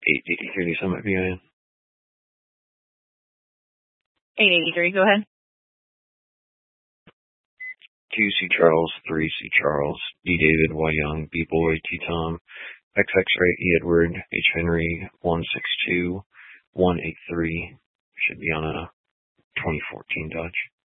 883 Summit VIN. 883, go ahead. QC Charles, 3C Charles, D David, Y Young, B Boy, T Tom, XX Ray, E Edward, H Henry, 162, 183. Should be on a 2014 Dodge.